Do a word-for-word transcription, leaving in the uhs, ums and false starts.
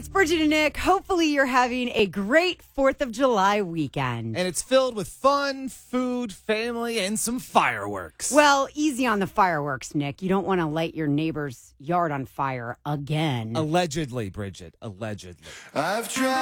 it's Bridget and Nick. Hopefully you're having a great fourth of July weekend. And it's filled with fun, food, family, and some fireworks. Well, easy on the fireworks, Nick. You don't want to light your neighbor's yard on fire again. Allegedly, Bridget. Allegedly. I've tried.